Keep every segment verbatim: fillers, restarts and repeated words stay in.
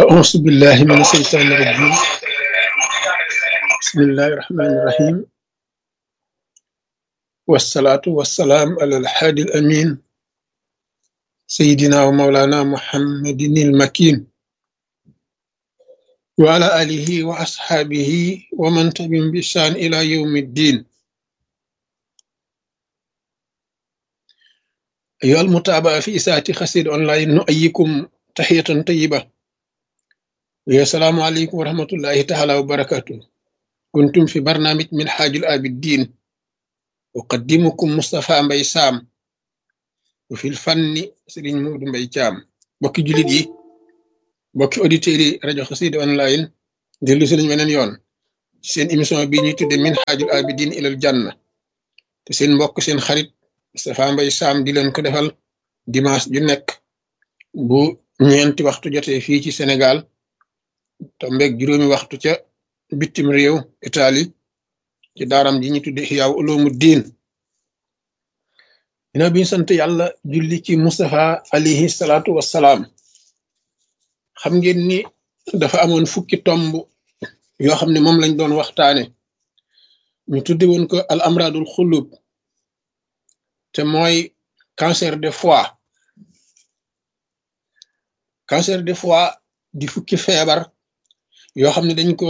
أعوذ بالله من الشيطان الرجيم بسم الله الرحمن الرحيم والصلاة والسلام على الحادي الأمين سيدنا ومولانا محمد المكين وعلى آله وأصحابه ومن تبعهم بإحسان إلى يوم الدين. أيها المتابعة في إساءة خسير أونلاين نؤيكم تحية طيبة ويا السلام عليكم ورحمة الله تعالى وبركاته. كنتم في برنامج من حاج الآبدين أقدمكم مصطفى مباي سام وفي الفن سيرين مود مباي جام. بوكي جوليت يي بوكي اوديتيري راديو خسيد أونلاين ديلو سي نين يون seen émission bi ñuy tudde min xaajul abidin ilal janna te seen mbokk seen xarit Moustapha Mbaye Sam di leen ko defal dimanche ju nekk bu ñeenti waxtu jotee fii ci Sénégal tombeeg juróomi waxtu ca bitim réew Italie ci daaram ji ñuy tudde Ihyaa Ulumuddin. dina biñu sant yàlla julli ci Moustapha alayhi salaatu wassalaam. xam ngeen ni dafa amoon fukki tomb yoo xam ne moom lañ doon waxtaane ñu tudde woon ko al amradul xulub te mooy cancer de foie. cancer de foie di fukki feebar yoo xam ne dañ ko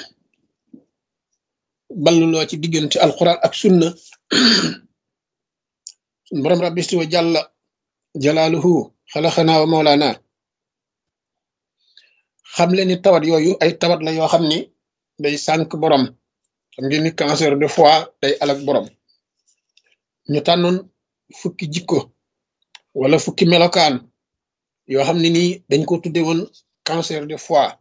balluloo ci diggante alquran ak sunna sun borom rabbi isti wa jàlla jalaaluhu xalaxanaa wa mawlaana xam leen ni tawat yooyu ay tawat la yoo xam ni day sànk borom. xam ngeen ni cancer de foie day alak borom. ñu tànnoon fukki jikko wala fukki melokaan yoo xam ne nii dañ ko tudde woon cancer de foie.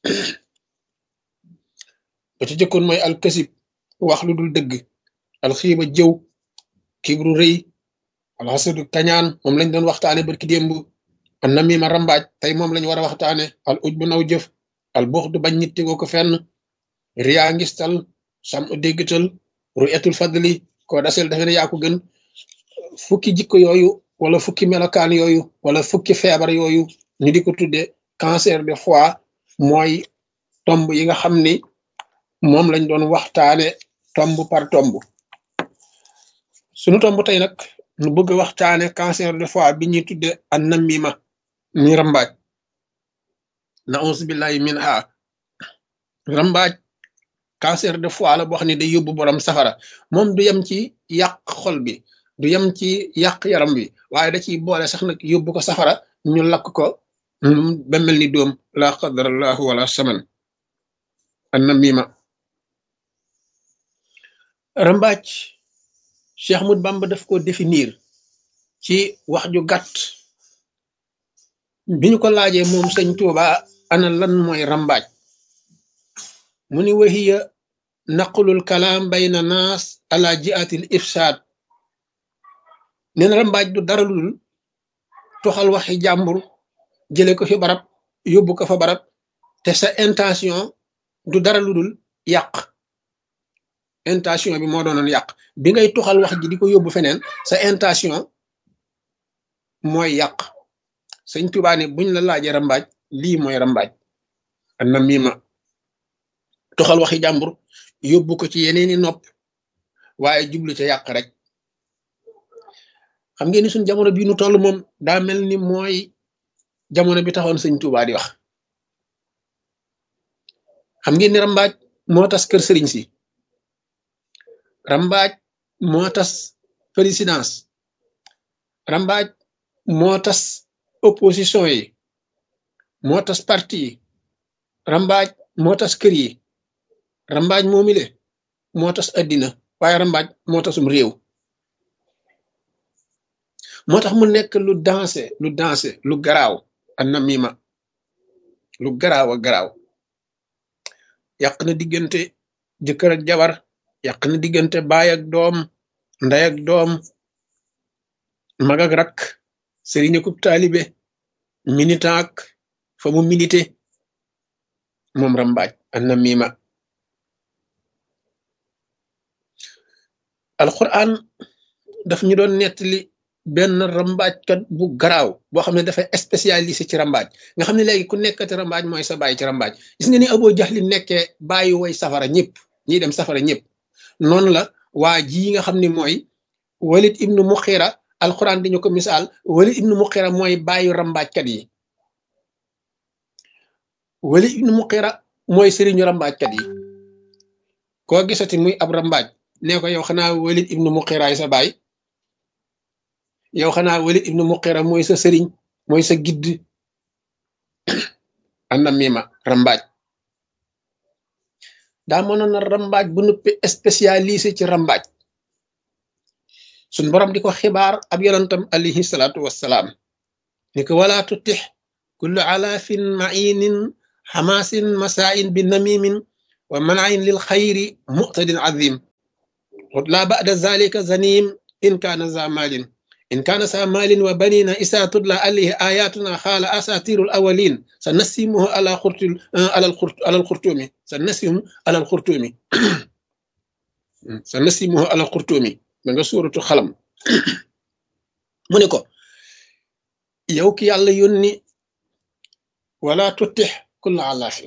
ba ci jëkkoon mooy alkasib wax lu dul dëgg, alxiiba jëw, kibru rëy, alxasadu kañaan moom lañ doon waxtaane barki démb. an namima rambaaj tey moom lañ war a waxtaane. al uj bu naw jëf, al buxdu bañ nit tegoo ko fenn, riyaa ngistal, sam u déggtal, ru'yatul fadli koo dasel defe ne yaa ko gën. fukki jikko yooyu wala fukki melokaan yooyu wala fukki feebar yooyu ñu di ko tudde cancer de foie mooy tomb yi nga xam ni moom lañ doon waxtaane tomb par tomb. sunu tomb tey nag nu bëgg waxtaane cancer de foie bi ñuy tudde an namima mi rambaaj. na'uuzu billahi min ha. rambaaj cancer de foie la boo xam ne day yóbbu borom safara. moom du yem ci yàq xol bi, du yem ci yàq yaram bi, waaye da ciy boole sax nag yóbbu ko safara ñu lakk ko ba mel ni doom la qadarallahu wala saman. an namima rambaaj Cheikh Ahmad Bamba daf ko définir ci wax ju gàtt. bi ñu ko laajee moom sëñ Tuuba ana lan mooy rambaaj, mu ni wahiya naqlul kalaam bayna naas ala jiatil ifsaad. nee na rambaaj du dara lu dul toxal waxi jàmbur jële ko fi barab yóbbu ko fa barab te sa intention du dara lu dul yàq. intention bi moo doonoon yàq. bi ngay toxal wax ji di ko yóbbu feneen sa intention mooy yàq. sëñ Tuubaa ne buñ la laajee rambaaj lii mooy rambaaj. an namima toxal waxi jàmbur yóbbu ko ci yeneeni nopp waaye jublu ca yàq rek. xam ngeen ni suñ jamono bii nu toll moom daa mel ni mooy jamono bi taxoon sëñ Tuubaa di wax. xam ngeen ni rambaaj moo tas kër sëriñ si, rambaaj moo tas présidence, rambaaj moo tas opposition yi, moo tas parti yi, rambaaj moo tas kër yi, rambaaj moomile moo tas addina, waaye rambaaj moo tasum réew. moo tax mu nekk lu dansé lu dansé lu garaaw. an namima lu garaaw a garaaw. yàq na diggante jëkkër ak jabar, yàq na diggante baay ak doom, ndey ak doom, mag ak rak, sëriñ ak taalibe, militant ak fa mu milité. moom rambaaj an namima. alquran daf ñu doon nettali benn rambaajkat bu garaaw boo xam ne dafay spécialisé ci rambaaj nga xam ne léegi ku nekkati rambaaj mooy sa bàyyi ci rambaaj gis nga ni Abu Jahl nekkee bàyyi way safara ñëpp ñiy dem safara ñëpp noonu la waa ji nga xam ne mooy Walid ibnu Muxira alquran dañu ko misaal Walid ibnu Muxira mooy bàyyi rambaajkat yi Walid ibnu Muxira mooy sëriñu rambaajkat yi koo gisati muy ab rambaaj nee ko yow xanaa Walid ibnu Muxira sa baay yow xanaa Walid ibnu Muxira mooy sa sëriñ mooy sa gidd annamima rambaaj daa mënoon na rambaaj bu nuppi spécialisé ci rambaaj suñ borom di ko xibaar ab yonantam alayhi salaatu wassalaam ni ko wala tutix kullu alaafin mainin xamaasin masaain bi namimin wa manain lil xayri muqtadin azim la ba'da zalika zanim in kaana za malin in kaana sa malin wa banina isa tudla alayhi ayatuna xaala asatirul awalin sa nasimuhu ala xurtul alal xurt alal xurtumi sa nasimu alal xurtumi sa nasimuhu alal xurtumi ba nga suuratu xalam mu ne ko yow ki yàlla yónni wala tutix kulla alaafin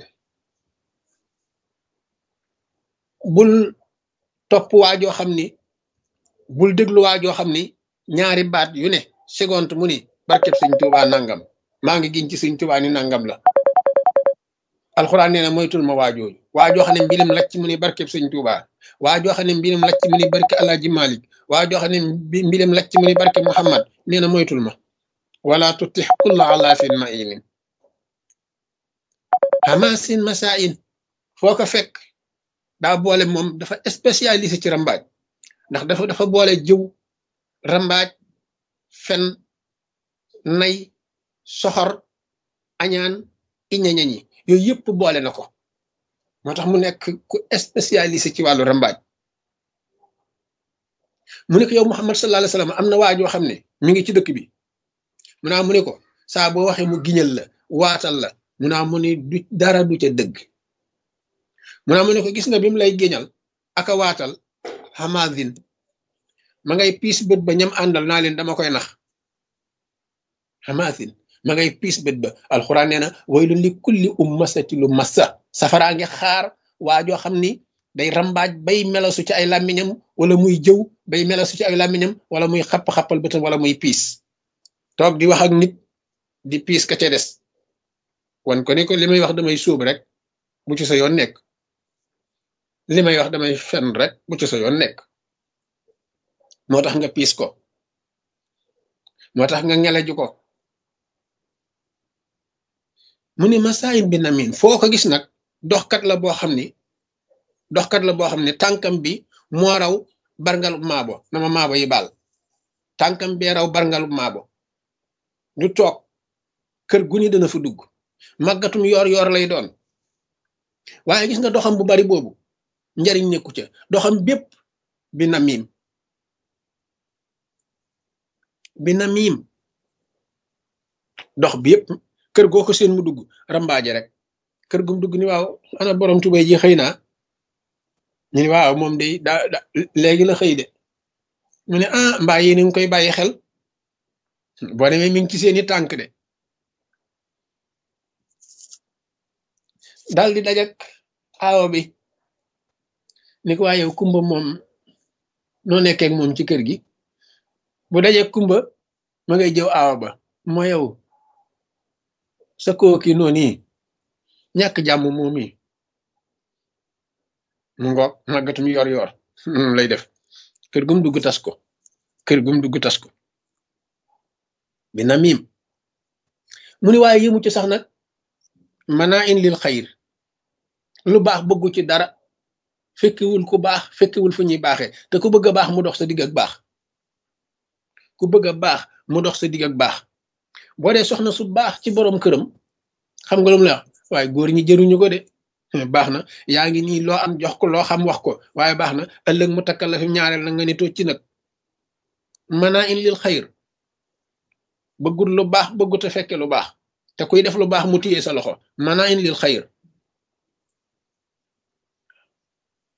bul topp waajoo xam ni bul déglu waajoo xam ni ñaari baat yu ne seconde mu ni barkeb sëñ Tuubaa nangam maa ngi giñ ci sëñ Tuubaa ni nangam la alxuraan nee na moytul ma waajooju waajoo xam ne mbilim lacc mu ni barkeb sëñ Tuubaa waajoo xam ne mbilim lacc mu ni barke Alaaji Malik waajoo xam ne mbilim lacc mu ni barke Muhammad nee na moytul ma wala tutix kulla alaafin mainin hamasin masain foo ko fekk daa boole moom dafa spécialisé ci rambaaj ndax dafa dafa boole jëw rambaaj fen nay soxor añaan iñañañi yooyu yëpp boole na ko moo tax mu nekk ku spécialisé ci wàllu rambaaj mu ne ko yow Muhammad sallallahu alayhi wasallam am na waajoo xam ne mi ngi ci dëkk bi mu naa mu ne ko saa boo waxee mu giñal la waatal la mu naa mu ni du dara du ca dëgg mu naa mu ne ko gis nga bi mu lay géñal aka waatal hamadin ma ngay piis bët ba ñam àndal naa leen dama koy nax hamadin ma ngay piis bët ba alxuraan nee na waylun li kulli ummasati lu massa safaraa ngi xaar waajoo xam ni day rambaaj bay melasu ci ay làmmiñam wala muy jëw bay melasu ci ay làmmiñam wala muy xapp-xappal bëtam wala muy piis toog di wax ak nit di piis ka ca des wan ko ni ko li may wax damay sóob rek bu ci sa yoon nekk li may wax damay fen rek bu ci sa yoon nekk moo tax nga piis ko moo tax nga ngeleju ko mu ni masaayin bi namin foo ko gis nag doxkat la boo xam ni doxkat la boo xam ne tànkam bi moo raw barngalub maabo na ma maabo yi baal tànkam bee raw barngalub maabo du toog kër gu ni dana fa dugg màggatum yoor yoor lay doon waaye gis nga doxam bu bari boobu njariñ nekku ca doxam bépp bi na miim bi na miim dox bi yëpp kër goo ko seen mu dugg rambaaje rek kër gum dugg ni waaw ana borom tubay ji xëy naa ñu ni waaw moom day daa da léegi la xëy de mu ne ah mbaa yéen ngi koy bàyyi xel boo demee mi ngi ci seeni tànk de daal di dajak aawo bi ni ko waa yow kumba moom noo nekkee ak moom ci kër gi bu dajek kumba ma ngay jëw aawo ba moo yow sa kooki noonu yi ñàkk jàmm moom yi mu ngoog màggatum yor yor lay def kër gum dugg tas ko kër gum dugg tas ko bi na miim mu ni waaye yëmu ci sax nag manaa in lil xayr lu baax bëggu ci dara fekkiwul ku baax fekkiwul fu ñuy baaxee te ku bëgg a baax mu dox sa digg ak baax ku bëgg a baax mu dox sa digg ak baax boo dee soxna su baax ci borom këram xam nga lu mu la wax waaye góor ñi jëruñu ko de baax na yaa ngi nii loo am jox ko loo xam wax ko waaye baax na ëllëg mu takkal la fi ñaareel na nga ni tocc nag manaa in lil xayr bëggut lu baax bëggut a fekke lu baax te kuy def lu baax mu téye sa loxo manaa in lil xayr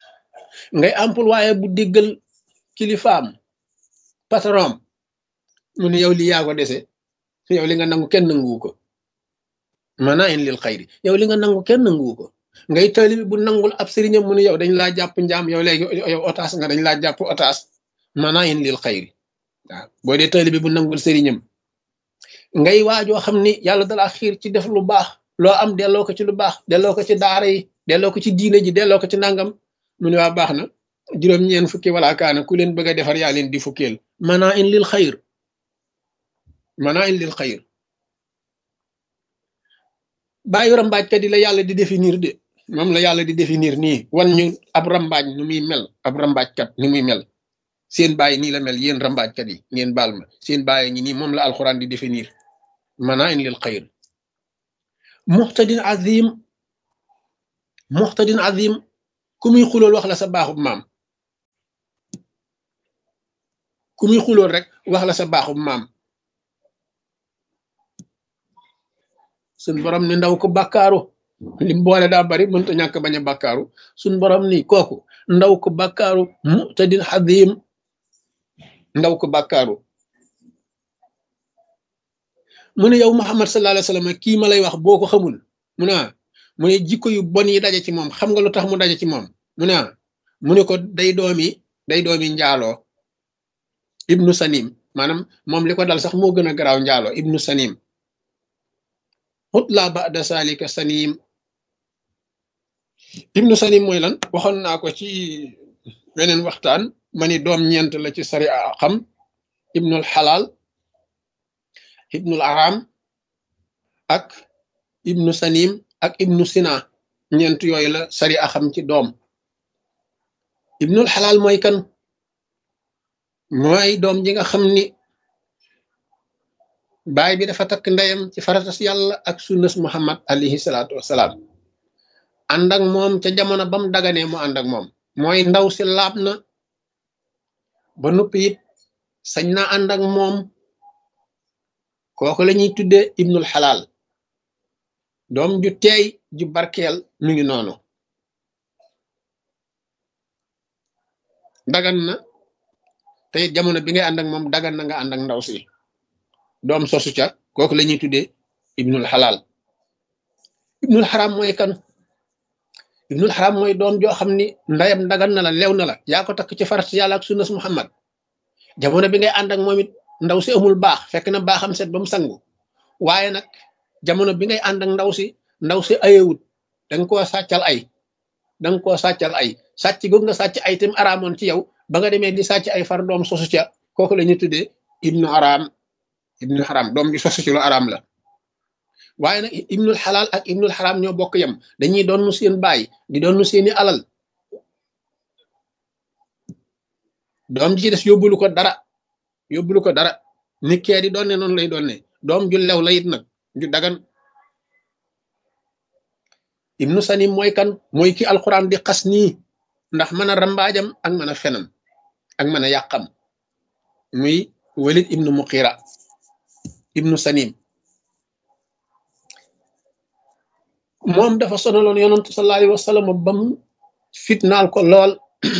ngay ampul waaye bu déggal kilifaam patron mu ne yow li yaa ko dese yow li nga nangu kenn nanguwu ko maanaa in lil xayri yow li nga nangu kenn nanguwu ko ngay taalibe bu nangul ab sëriñam mu ne yow dañ laa jàpp njaam yow léegi yow otaas nga dañ laa jàpp otaas maanaa in lil xayri waaw boo dee taalibe bu nangul sëriñam ngay waajoo xam ni yàlla dalaa xiir ci def lu baax loo am delloo ko ci lu baax delloo ko ci daara yi delloo ko ci diine ji delloo ko ci nangam mu ne waa baax na juróom-ñeen fukki wala kaana ku leen bëgg a defar yaa leen di fukkeel maanaa in lil xayr maanaa in lil xayr bàyyi rambaajkat yi la yàlla di définir de moom la yàlla di définir nii wan ñu ab rambaaj nu muy mel ab rambaajkat ni muy mel seen bàyyi nii la mel yéen rambaajkat yi ngeen baal ma seen bàyyi ñi nii moom la alxuraan di définir maanaa in lil xayr muxtadin azim muxtadin azim ku muy xulool wax la sa baaxub maam ku muy xulool rek wax la sa baaxub maam suñ borom ni ndaw ko bàkkaaru lim boole daa bari mënta ñàkk bañ a bàkkaaru suñ borom ni kooku ndaw ko bàkkaaru muxtadin azim ndaw ko bàkkaaru mu ne yow Muhammad sallallahu alayhi wa sallam kii ma lay wax boo ko xamul mu ne mu ne jikko yu bon yi daje ci moom xam nga lu tax mu daje ci moom mu ne mu ne ko day doomi day doomi njaaloo ibnu sanim maanaam moom li ko dal sax moo gën a garaaw njaaloo ibnu sanim xutla ba'da salika sanim ibnu sanim mooy lan waxoon naa ko ci weneen waxtaan ma ni doom ñeent la ci sari a xam ibnul xalaal ibnul aram ak ibnu sanim ak ibnu sina ñeent yooyu la sari a xam ci doom ibnul xalaal mooy kan mooy doom ji nga xam ni baay bi dafa takk ndeyam ci faratas yàlla ak sunnas muhammad alayhi salaatu wasalaam ànd ak moom ca jamono bam daganee mu ànd ak moom mooy ndaw si laab na ba noppi it sañ na ànd ak moom kooku la ñuy tuddee ibnul xalaal doom ju teey ju barkeel mi ngi noonu dagan na te jamono bi ngay ànd ak moom dagan na nga ànd ak ndaw si doom sosu ca kooku la ñuy tuddee ibnul xalaal ibnul xaram mooy kan ibnul xaram mooy doom joo xam ni ndayam dagan na la lew na la yaa ko takk ci farat yàlla ak sunnas muhammad jamono bi ngay ànd ak moom it ndaw si amul baax fekk na baaxam set ba mu sangu waaye nag jamono bi ngay ànd ak ndaw si ndaw si ayewut danga koo sàccal ay danga koo sàccal ay sàcc googu nga sàcc ay tam araamoon ci yow ba nga demee di sàcc ay far doom sosu ca kooku la ñuy tuddee ibnu araam ibnu xaram doom ji sosu ci lu araam la waaye nag ibnul xalaal ak ibnul xaram ñoo bokk yam dañuy doon seen baay di doon seeni alal doom ji des yóbbulu ko dara yóbbulu ko dara ni kee di doon ne noonu lay doon ne doom ju lew la it nag ju dagan ibnu sanim mooy kan mooy ki alquran di xas nii ndax mën a rambaajam ak mën a fenam ak mën a yàqam muy walid ibnu muqira ibnu sanim moom dafa sonaloon yonantu sallallahu alayhi wa sallam bam fitnaal ko lool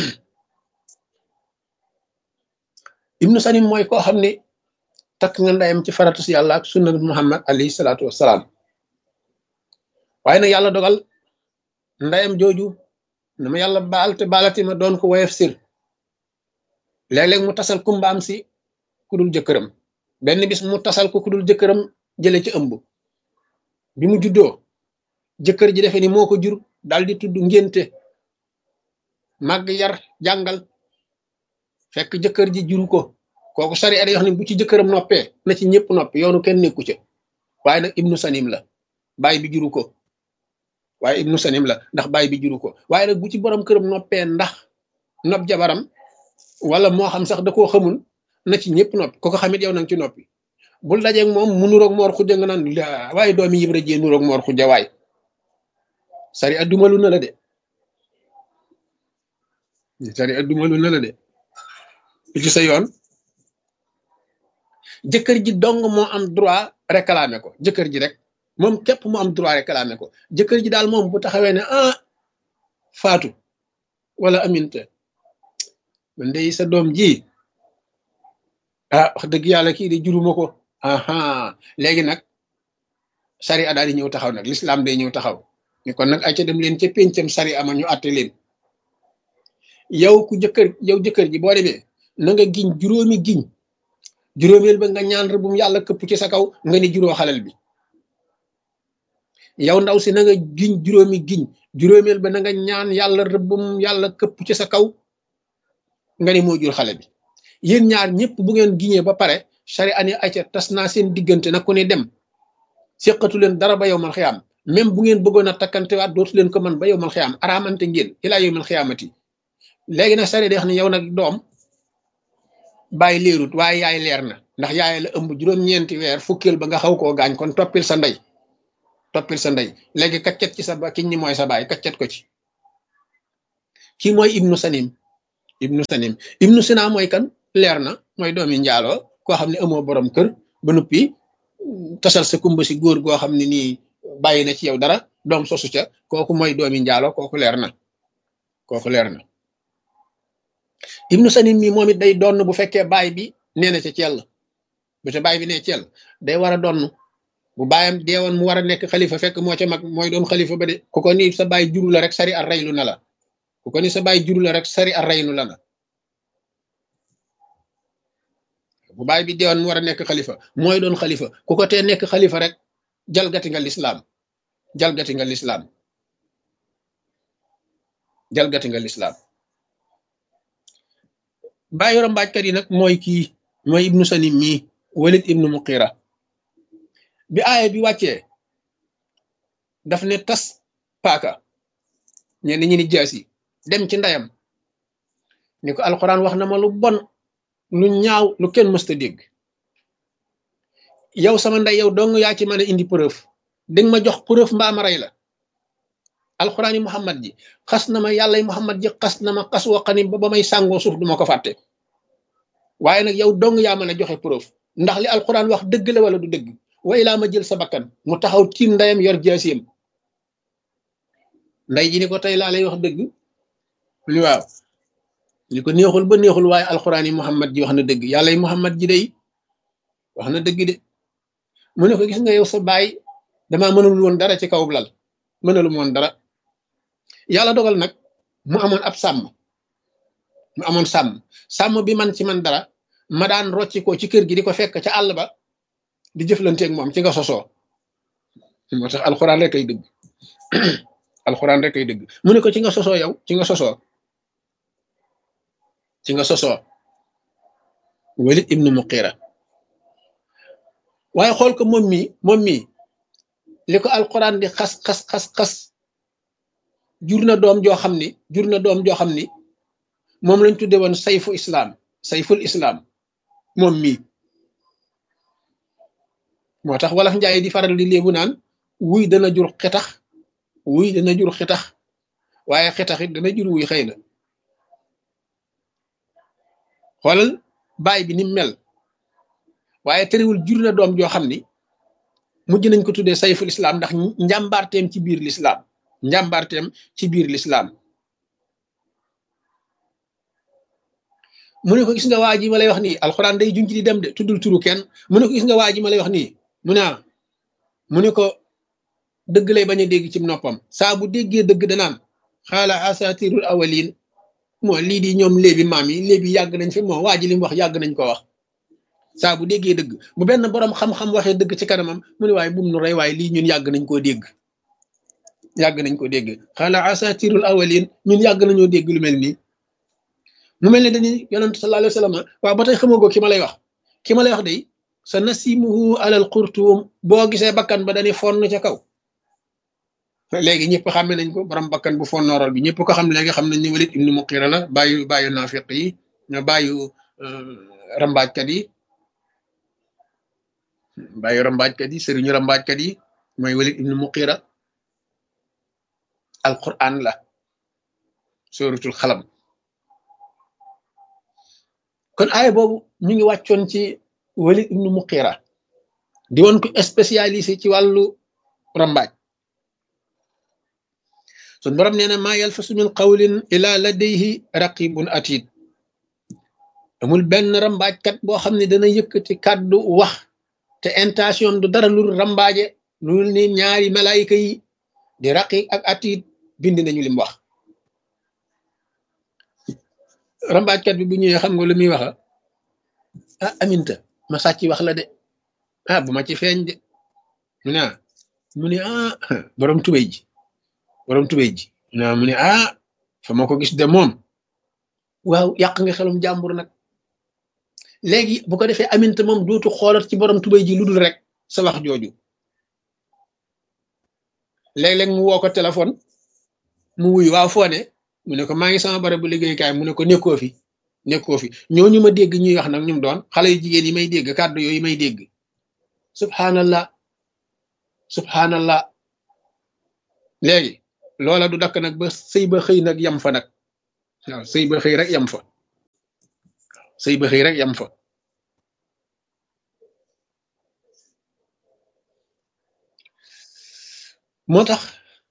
ibnu sanim mooy koo xam ne takk nga ndeyam ci faratus yàlla ak sunna muhammad alayhi salaatu wasalaam waaye nag yàlla dogal ndeyam jooju na ma yàlla baal te baalati ma doon ko woyof sir léeg-léeg mu tasal kumbaam si ku dul jëkkëram benn bis mu tasal ko ku dul jëkkëram jële ci ëmb bi mu juddoo jëkkër ji defe ni moo ko jur daal di tudd ngénte màgg yar jàngal fekk jëkkër ji juru ko kooku sari ada yoo xam ne bu ci jëkkëram noppee na ci ñëpp noppi yoonu kenn nekku ca waaye nag ibnu sanim la baay bi juru ko waaye ibnu sanim la ndax baay bi juru ko waaye nag bu ci borom këram noppee ndax nopp jabaram wala moo xam sax da koo xamul na ci ñëpp noppi ko ko xamit yow nang ci noppi bul dajeeg moom mu nuroog moor xujja nga naan la waaye doomi yibra jee nuroog moor xujja waay sari addumalu na la de sari addumalu na la de ci sa yoon jëkkër ji dong moo am droit réclamer ko jëkkër ji rek moom képp moo am droit réclamer ko jëkkër ji daal moom bu taxawee ne ah faatu wala aminte man de sa doom ji ah wax dëgg yàlla kii de juruma ko aha léegi nag sari a daal di ñëw taxaw nag l'islam day ñëw taxaw ni kon nag ay ca dem leen ca péncam sari ama ñu àtte leen yow ku jëkkër yow jëkkër ji boo demee na nga giñ juróomi giñ juróomeel ba nga ñaan rëbbum yàlla këpp ci sa kaw nga ni juróo xalal bi yow ndaw si na nga giñ juróomi giñ juróomeel ba na nga ñaan yàlla rëbbum yàlla këpp ci sa kaw nga ni moo jur xale bi yéen ñaar ñëpp bu ngeen giñee ba pare sari ani ayca tas naa seen diggante nag ku ne dem séqatu leen dara ba yow mal xiyaam même bu ngeen bëggoon a takkantewaat dootu leen ko man ba yow mal xiyaam araamante ngeen ilaa yow mal xiyaamati léegi nag sari day wax ni yow nag doom bàyyi leerut waaye yaay leer na ndax yaay la ëmb juróom-ñeenti weer fukkeel ba nga xaw koo gaañ kon toppil sa ndey toppil sa ndey léegi kaccet ci sa ba kiñ ni mooy sa baay kaccet ko ci kii mooy ibnu sanim ibnu sanim ibnu sina mooy kan leer na mooy doomi njaaloo koo xam ne amoo borom kër ba noppi tasal sa kumba si góor goo xam ne nii bàyyi na ci yow dara doom sosu ca kooku mooy doomi njaaloo kooku leer na kooku leer na ibnu sanim mi moom it day donn bu fekkee baay bi nee na ca cell bu ca baay bi nee cell day war a donn bu baayam deewoon mu war a nekk xalifa fekk moo ca mag mooy doon xalifa ba de ku ko ni sa baay juru la rek sari a reylu na la ku ko ni sa baay juru la rek sari a reynu la na bu baay bi deewoon mu war a nekk xalifa mooy doon xalifa ku ko tee nekk xalifa rek jalgati nga lislaam jalgati nga lislaam jalgati nga lislaam bàyyi rambaajkat yi nag mooy kii mooy ibnu sanim mii walid ibnu muqira bi aaya bi wàccee daf ne tas paaka ñenn ñi ni jaasi dem ci ndeyam ni ko alxuraan wax na ma lu bon lu ñaaw lu kenn mësta dégg yow sama ndey yow dong yaa ci mën a indi preuve danga ma jox preuve mbaa ma rey la alxuraan yi muhammad ji xas na ma yàlla yi muhammad ji xas na ma xas waqani ba ba may sàngoo suuf duma ko fàtte waaye nag yow dong yaa mën a joxe preuve ndax li alxuraan wax dëgg la wala du dëgg wa ilaa ma jël sa bakkan mu taxaw tiim ndeyam yor jaasiyam nday ji ni ko tey laa lay wax dëgg li waaw li ko neexul ba neexul waaye alxuraan yi muhammad ji wax na dëgg yàlla yi muhammad ji day wax na dëgg de mu ne ko gis nga yow sa baay damaa mënul woon dara ci kaw lal mënalum woon dara yàlla dogal nag mu amoon ab sàmm mu amoon sàmm sàmm bi man ci man dara ma daan rocci ko ci kër gi di ko fekk ca àll ba di jëflanteeg moom ci nga sosoo moo tax alxuraan rek ay dëgg alxuraan rek ay dëgg mu ne ko ci nga sosoo yow ci nga sosoo ci nga sosoo walid ibnu muqira waaye xool ko moom mii moom mii li ko alxuraan di xas xas xas xas jur na doom joo xam ni jur na doom joo xam ni moom lañ tudde woon sayfu islam sayful islam moom mii moo tax wolof njaay di faral di léebu naan wuy dana jur xetax wuy dana jur xetax waaye xetax it dana jur wuy xëy na xoolal baay bi ni mel waaye terewul jur na doom joo xam ni mujj nañ ko tuddee sayful islam ndax njàmbaarteem ci biir lislaam njàmbaarteem ci biir lislaam mu ne ko gis nga waa ji ma lay wax nii alxuraan day junj di dem de tuddul turu kenn mu ne ko gis nga waa ji ma lay wax nii mu ne mu ne ko dëgg lay bañ a dégg ci noppam saa bu déggee dëgg danaan xaala asatirul awalin moo lii di ñoom léebi maam yi léebi yàgg nañ fi moo waa ji li mu wax yàgg nañ ko wax saa bu déggee dëgg bu benn borom xam-xam waxee dëgg ci kanamam mu ne waaye bum nu rey waaye lii ñun yàgg nañ koo dégg yàgg nañ koo dégg xaala asatirul awalin ñun yàgg nañoo dégg lu mel nii mu mel ne dañuy yonent sallallahu alayhi wa sallam waaw ba tey xamagoo ki ma lay wax ki ma lay wax day sa nasimuhu alal xurtuum boo gisee bakkan ba dañuy fonn ca kaw léegi ñëpp xàmme nañ ko borom bakkan bu fonnooral bi ñëpp ko xam léegi xam nañ ni Walid ibnu Muqira la bàyyu bàyyu naafiq yi ña bàyyu rambaajkat yi bàyyu rambaajkat yi sëriñu rambaajkat yi mooy Walid ibnu Muqira alquran la suratul xalam kon aaya boobu mi ngi wàccoon ci Walid ibnu Muqira di woon ko spécialisé ci wàllu rambaaj sun borom nee na maa yalfasu min qawlin ila ladayhi raqibun atid amul benn rambaajkat boo xam ne dana yëkkati kàddu wax te intention du dara lu rambaaje lu ni ñaari malaayika yi di raqiq ak atiid bind nañu lim wax. rambaajkat bi bu ñëwee xam nga lu muy waxa ah aminta ma sàcc wax la de ah bu ma ci feeñ de mu ne ah mu ne ah borom tubéy ji borom tubéy ji mu ne ah fa ma ko gis de moom waaw yàq nga xelum jàmbur nag. léegi bu ko defee aminta moom dootu xoolat ci borom tubéy ji lu dul rek sa wax jooju. léeg-léeg mu woo ko téléphone mu wuy waaw foo ne mu ne ko maa ngi sama barab bu liggéeykaay mu ne ko nekkoo fi nekkoo fi ñooñu ma dégg ñuy wax nag ñum doon xale yu jigéen yi may dégg kàddu yooyu may dégg subhanallah subhanallah. léegi loola du dakk nag ba sëy ba xëy nag yam fa nag waaw sëy ba xëy rek yam fa sëy ba xëy rek yam fa. moo tax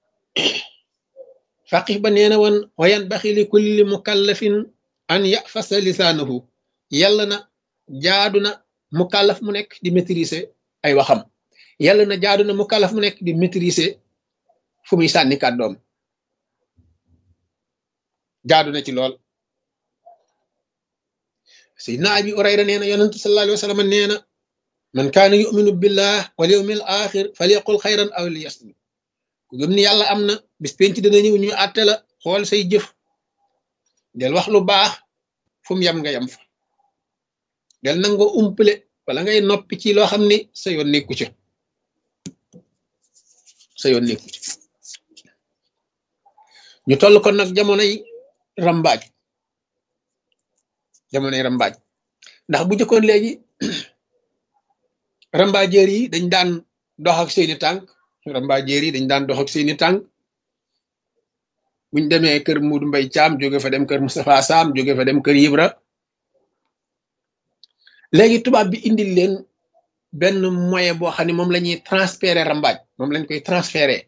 faqih ba nee na woon wayan baxi li kulli mukallafin an yafasa lisaanahu yàlla na jaadu na mukallaf mu nekk di maîtriser ay waxam yàlla na jaadu na mukallaf mu nekk di maîtriser fu muy sànni kàddoom jaadu na ci lool. sayyidina abi urayra nee na yonent sallallahu alayhi wa sallam nee na man kaana yuminu billah wal yawmil axir falyaqul xayran aw liyasmut ku gëm ni yàlla am na bis penc dana ñëw ñu àtte la xool say jëf del wax lu baax fu mu yem nga yem fa del nangoo umpale wala ngay noppi ci loo xam ni sa yoon nekku ca sa yoon nekku ca. ñu toll kon nag jamonoy rambaaj jamonoy rambaaj ndax bu jëkkoon léegi rambaajeer yi dañ daan dox ak seeni tànk rambaajeer yi dañ daan dox ak seeni tànk buñ demee kër Muudu Mbay Caam jóge fa dem kër Moustapha Sam jóge fa dem kër Ibra. léegi tubaab bi indil leen benn moyen boo xam ne moom la ñuy transférer rambaaj moom lañ koy transférer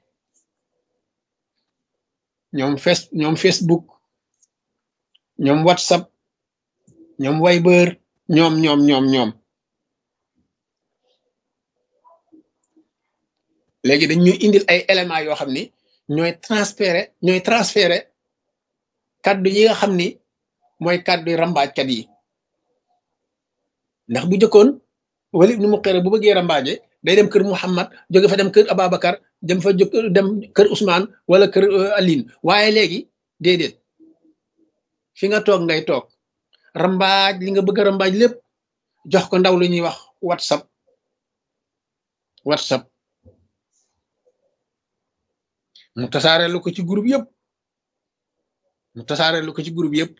ñoom face ñoom Facebook ñoom WhatsApp ñoom Viber ñoom ñoom ñoom ñoom léegi dañ ñuy indil ay éléments yoo xam ni ñooy transférer ñooy transférer kaddu yi nga xam ni mooy kaddu rambaajkat yi. ndax bu jëkkoon Walid ibn Mughira bu bëggee rambaaje day dem kër Muhammad jóge fa dem kër Ababacar dem fa jóg dem kër Ousmane wala kër Aline waaye léegi déedéet fi nga toog ngay toog rambaaj li nga bëgg a rambaaj lépp jox ko ndaw lu ñuy wax WhatsApp WhatsApp mu tasaareelu ko ci groupe yëpp mu tasaareelu ko ci groupe yëpp.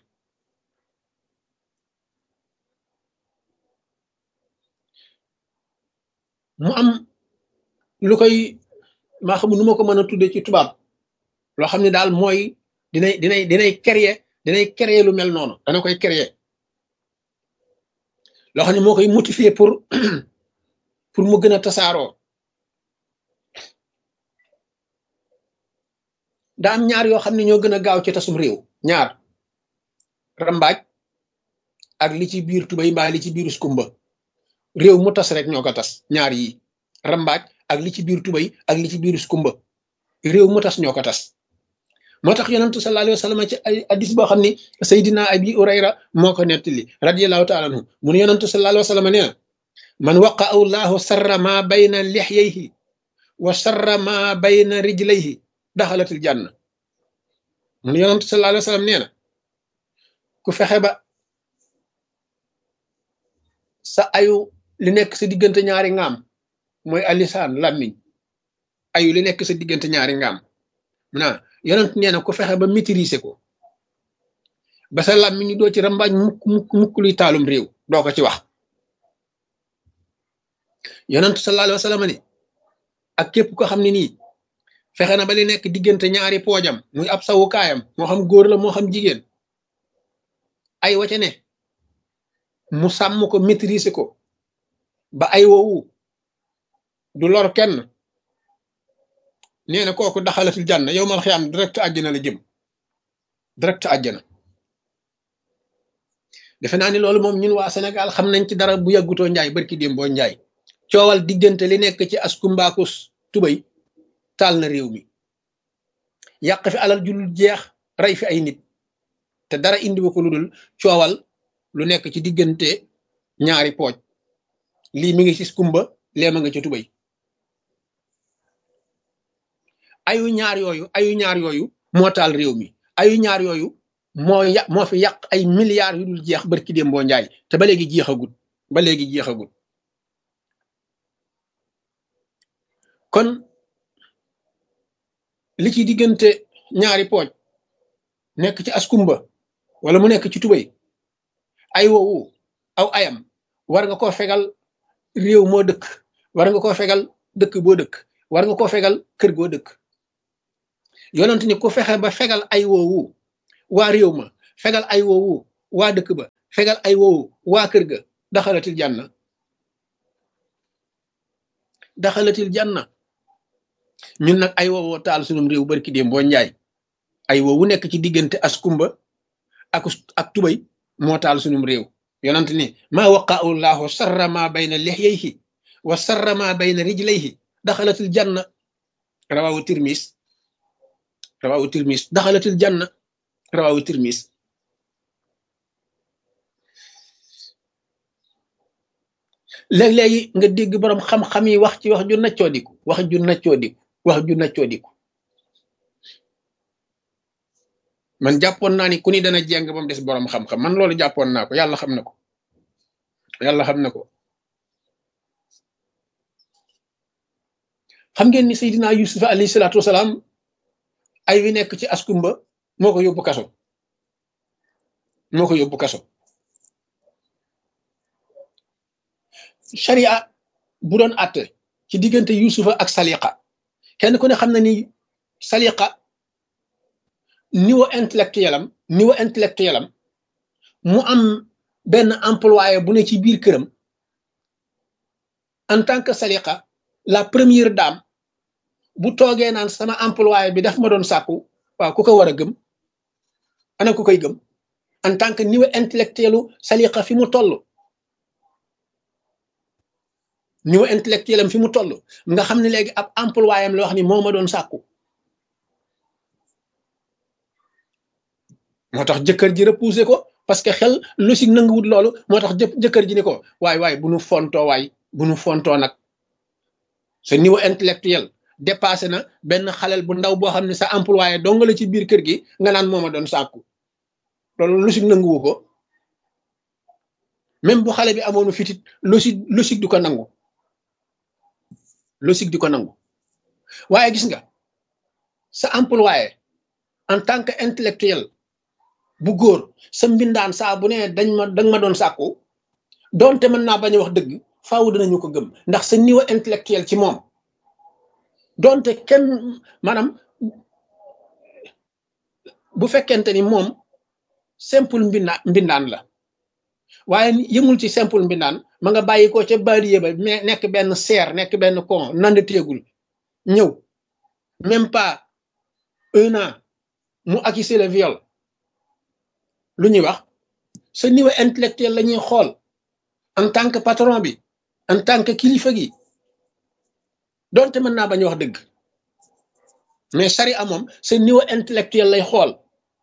mu am lu koy maa xam nu ma ko mën a tudde ci tubaab loo xam ne daal mooy dinay dinay dinay créer dinay créer lu mel noonu dana koy créer loo xam ne moo koy motiver pour pour mu gën a tasaaroo. daa am ñaar yoo xam ne ñoo gën a gaaw ci tasum réew ñaar rambaaj ak li ci biir tubay mbaa li ci biir skumba réew mu tas rek ñoo ko tas ñaar yi rambaaj ak li ci biir tubay ak li ci biir skumba réew mu tas ñoo ko tas. moo tax yonentu sallallahu alayhi wa sallam ci ay hadis boo xam ni Seydina Abi Urayra moo ko nettali radiyallahu taala anhu mu ne yonentu sallallahu alayhi wa sallam nee na man waqa'ahu llahu sarra ma bayna lihyayhi wa sarra ma bayna rijlayhi daxalatil janna mu ne yonentu sallallahu alayhi wa sallam nee na ku fexe ba sa ayu li nekk sa diggante ñaari ngaam mooy alisaan làmmiñ ayu li nekk sa diggante ñaari ngaam mu naa yonent nee na ku fexe ba maîtriser ko ba sa làmmiñ ñu doo ci rambaaj mukk mukk mukk luy taalum réew doo ko ci wax. yonent sallallahu alayhi wa sallam ni ak képp ko xam ne nii fexe na ba li nekk diggante ñaari poojam muy ab sawukaayam moo xam góor la moo xam jigéen ay waca ne mu sàmm ko maîtriser ko ba ay woowu du lor kenn nee na kooku daxalatul janna yow mal xiyaam direct àjjana la jëm direct àjjana. defe naa ni loolu moom ñun waa Sénégal xam nañ ci dara bu yàggutoo njaay barki démboo njaay coowal diggante li nekk ci askumbaakus tubay taal na réew mi yàq fi alal ju dul jeex rey fi ay nit te dara indi ko lu dul coowal lu nekk ci diggante ñaari pooj lii mi ngi ci skumba lee ma nga ca tubay ayu ñaar yooyu ayu ñaar yooyu moo taal réew mi ayu ñaar yooyu moo yà moo fi yàq ay milliards yu dul jeex barki dem boo njaay te ba léegi jeexagut ba léegi jeexagut kon li ci diggante ñaari pooj nekk ci askumba wala mu nekk ci tubay ay woowu aw ayam war nga koo fegal réew moo dëkk war nga koo fegal dëkk boo dëkk war nga koo fegal kër goo dëkk yonent ni ku fexe ba fegal ay woowu waa réew ma fegal ay woowu waa dëkk ba fegal ay woowu waa kër ga daxalatil janna daxalatil janna ñun nag ay woowoo taal sunum réew barki déem boo njaay ay woowu nekk ci diggante askumba ak ak tubay moo taal sunum réew yonent ni maa waqa'u llahu sarra ma bayna lihyayhi wa sarra ma bayna rijlayhi daxalatil janna rawawu tirmis rawawu tirmis daxalatil janna rawawu tirmis léeg-léegi nga dégg borom xam-xam yi wax ci wax ju naccoodiku wax ju naccoodiku wax ju naccoodiku man jàppoon naa ni ku ni dana jeng ba mu des borom xam-xam man loolu jàppoon naa ko yàlla xam na ko yàlla xam na ko xam ngeen ni Seydina Yusufa alayhi salaatu wasalaam ay wi nekk ci askumba moo ko yóbbu kaso moo ko yóbbu kaso sharia bu doon àtte ci diggante Yusufa ak Saliqa kenn ku ne xam na ni Saliqa niveau intellectuel am niveau intellectuel am mu am benn employé bu ne ci biir këram en tant que Saliqa la première dame bu toogee naan sama employé bi daf ma doon sàkku waaw ku ko war a gëm ana ku koy gëm en tant que niveau intellectuelu Saliqa fi mu toll niveau intellectuel am fi mu toll nga xam ne léegi ab employé am la wax ni moo ma doon sàkku moo tax jëkkër ji repoussé ko parce que xel logique nanguwut loolu moo tax jë jëkkër ji ni ko waay waay bu nu fontoo waay bu nu fontoo nag sa niveau intellectuel dépassé na benn xalel bu ndaw boo xam ne sa employé dong la ci biir kër gi nga naan moo ma doon sàkku loolu logique nanguwu ko même bu xale bi amoonu fitit logique logique du ko nangu logique di ko nangu waaye gis nga sa employé en tant que intellectuel bu góor sa mbindaan saa bu ne dañ ma dañ ma doon sàkku doonte mën naa bañ a wax dëgg faaw dinañu ko gëm ndax sa niveau intellectuel ci moom doonte kenn maanaam bu fekkente ni moom simple mbinda mbindaan la waaye yëmul ci simple mbindaan ma nga bàyyi ko ca baadiye ba mais nekk benn seer nekk benn con nand téegul ñëw même pas un an mu accusé le viol lu ñuy wax sa niveau intellectuel la ñuy xool en tant que patron bi en tant que kilifa gi doonte mën naa bañ wax dëgg mais sariya moom sa niveau intellectuel lay xool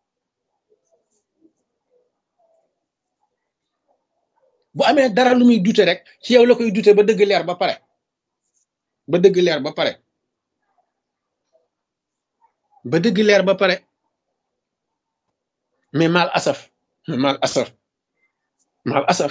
bu amee dara lu muy dute rek ci yow la koy dute ba dëgg leer ba pare ba dëgg leer ba pare ba dëgg leer ba pare mais mal asaf mal asaf mal asaf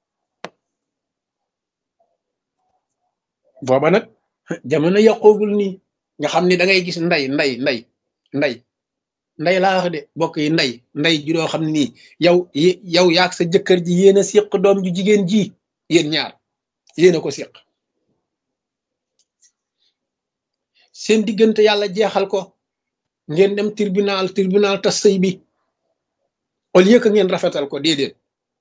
booba nag jamono yàqoogul nii nga xam ni da ngay gis nday nday nday nday nday laa wax de bokk yi nday nday ju doo xam ne nii yow yow yaag sa jëkkër ji yéen a séq doom ju jigéen ji yéen ñaar yéen a ko séq seen diggante yàlla jeexal ko ngeen dem tribunal tribunal tas sëy bi au lieu que ngeen rafetal ko déedéet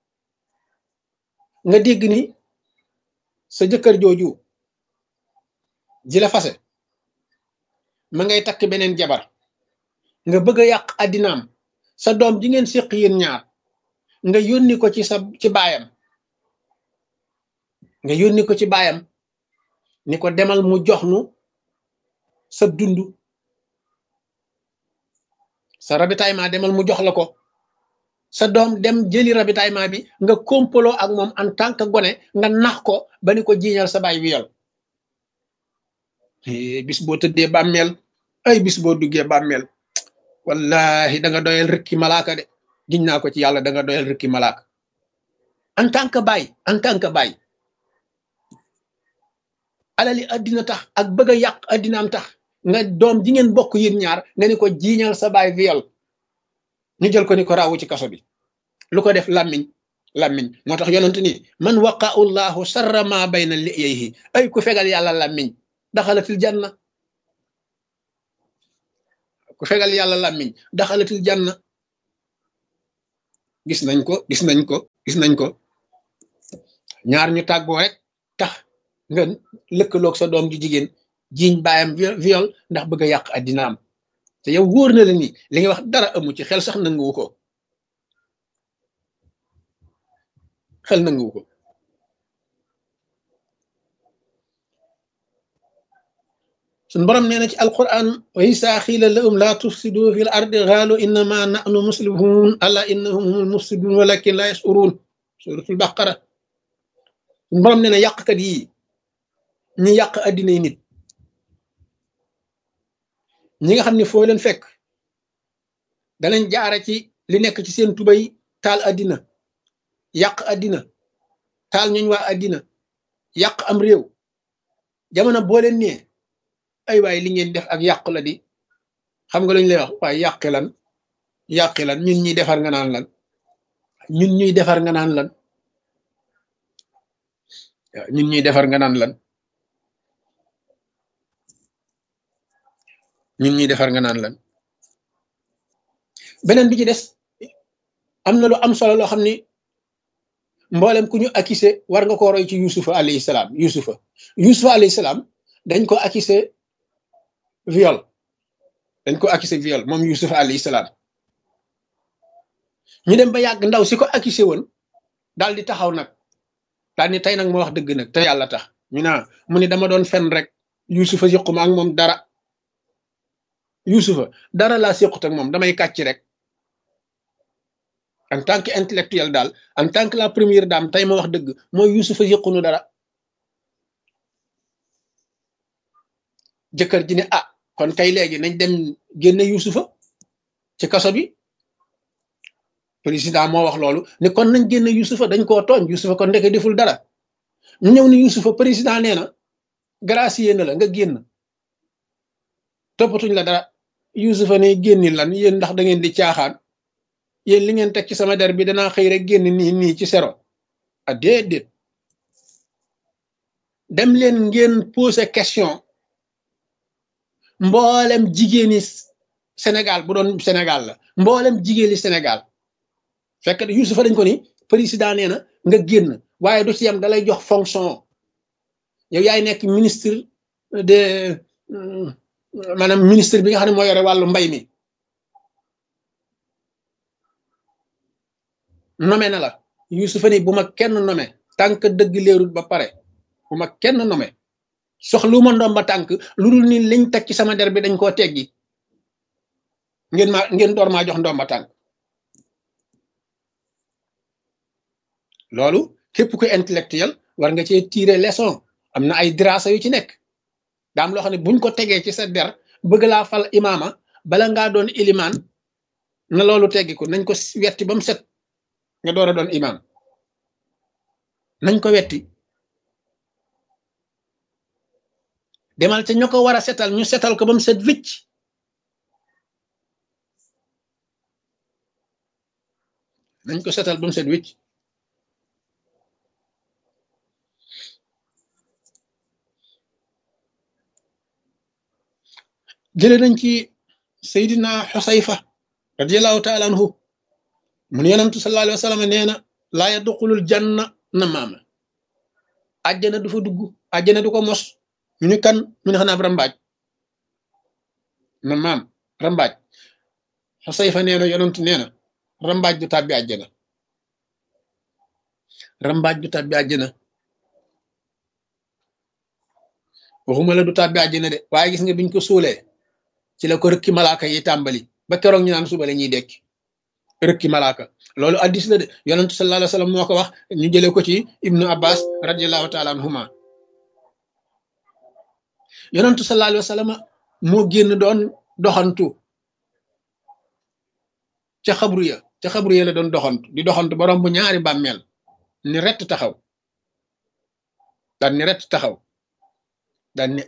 nga dégg ni sa jëkkër jooju ji la fase ma ngay takk beneen jabar nga bëgg a yàq addinaam sa doom ji ngeen séq yéen ñaar nga yónni ko ci sa ci baayam nga yónni ko ci baayam ni ko demal mu jox nu sa dund sa ravitaillement demal mu jox la ko sa doom dem jëli ravitaillement bi nga kompaloo ak moom en tant que gone nga nax ko ba ni ko jiiñal sa baay wiyal bis boo tëddee bàmmeel ay bis boo duggee bàmmeel wallahi da nga doyal rëkki malaaka de giñ naa ko ci yàlla da nga doyal rëkki malaaka en tant que baay en tant que baay alali addina tax ak bëgg a yàq addinaam tax nga doom ji ngeen bokk yéen ñaar nga ni ko jiiñal sa baay viol ñu jël ko ni ko raawu ci kaso bi lu ko def làmmiñ làmmiñ moo tax yonent ni man waqa'u llahu sarra ma bayna liyayhi ay ku fegal yàlla làmmiñ daxalatil janna ku fegal yàlla làmmiñ daxalatil janna gis nañ ko gis nañ ko gis nañ ko ñaar ñu tàggoo rek tax nga lëkkaloog sa doom ju jigéen jiiñ baayam viol ndax bëgg a yàq addinaam te yow wóor na la ni li nga wax dara amu ci xel sax nanguwu ko xel nanguwu ko suñ borom nee na ci alquran wa isa xiila lahum la tufsidu fi l ardi xaalu innama nahnu muslihun ala innahum humul mufsidun walakin la yashurun suratul baqara suñ borom nee na yàqkat yi ñi yàq addinay nit ñi nga xam ne foo leen fekk danañ jaara ci li nekk ci seen tubay taal addina yàq addina taal ñuñ waa addina yàq am réew jamono boo leen nee ay waay li ngeen def ak yàqu la di xam nga lañ lay wax waaye yàqi lan yàqi lan ñun ñuy defar nga naan lan ñun ñuy defar nga naan lan ñun ñuy defar nga naan lan ñun ñuy defar nga naan lan beneen bi ci des am na lu am solo loo xam ni mboolem ku ñu accusé war nga ko roy ci yusufa alayhi salaam yusufa yusufa alayhi salaam dañ ko accusé viol dañ ko accusé viol moom yusufa alayhi salaam ñu dem ba yàgg ndaw si ko accusé woon daal di taxaw nag daal ni tey nag ma wax dëgg nag te yàlla tax ñu naa mu ni dama doon fen rek yusufa siquma ak moom dara yusufa dara laa séqut ak moom damay kàcc rek en tant que intellectuel daal en tant que la première dame tey ma wax dëgg mooy yusufa yëqunu dara jëkkër ji ne ah kon kay léegi nañ dem génne yusufa ci kaso bi président moo wax loolu ne kon nañ génne yusufa dañ koo tooñ yusufa kon ndeke deful dara ñu ñëw ni yusufa président nee na gracier na la nga génn toppatuñ la dara yusufa ne génni lan yéen ndax da ngeen di caaxaan yéen li ngeen teg ci sama der bi danaa xëy rek génn nii nii ci sero a déedéet dem leen ngeen poser question mboolem jigéeni Sénégal bu doon Sénégal la mboolem jigéeni Sénégal fekk yusufa dañ ko ni président nee na nga génn waaye du ci yam dalay jox fonction yow yaay nekk ministre de maanaam ministre bi nga xam ne moo yore wàllu mbay mi nommé na la yusufa ni bu ma kenn nommé tànk dëgg leerul ba pare bu ma kenn nommé soxlu ma ndomba tànk lu dul ni liñ teg ci sama der bi dañ koo teggi ngeen ma ngeen door maa jox ndomba tànk loolu képp ku intellectuel war nga cee tirer leçon am na ay dirasa yu ci nekk daam loo xam ne buñ ko tegee ci sa der bëgg laa fal imaama bala ngaa doon ilimaan na loolu teggi ko nañ ko wetti ba mu set nga door a doon imaam nañ ko wetti demal ca ña ko war a setal ñu setal ko ba mu set wicc nañ ko setal ba mu set wicc jële nañ ci Seydina Xusayfa radiallahu taala anhu mun yonentu sallallahu alayhi wa sallam nee na laa yadxulul janna namaama àjjana du fa dugg àjjana du ko mos ñu ni kan mu ne xanaa rambaaj namaam rambaaj Xusayfa nee na yonentu nee na rambaaj du tàbbi àjjana rambaaj du tàbbi àjjana. waxuma la du tàbbi àjjana de waaye gis nga biñ ko suulee ci la ko rëkki malaaka yi tàmbali ba keroog ñu naan suba la ñuy dekki rëkki malaaka loolu addis la de yonentu sallallahu alayhi wa sallam moo ko wax ñu jëlee ko ci ibnu abbas radiallahu taala anhuma yonentu sallallahu alayhi wa sallam moo génn doon doxantu ca xabru ya ca xabru ya la doon doxantu di doxantu ba romb ñaari bàmmeel ni rett taxaw daan ni rett taxaw daan ni